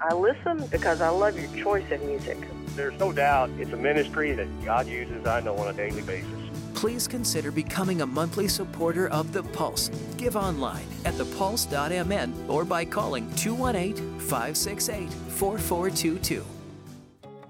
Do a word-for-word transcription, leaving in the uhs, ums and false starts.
I listen because I love your choice in music. There's no doubt it's a ministry that God uses, I know, on a daily basis. Please consider becoming a monthly supporter of The Pulse. Give online at the pulse dot m n or by calling two one eight, five six eight, four four two two.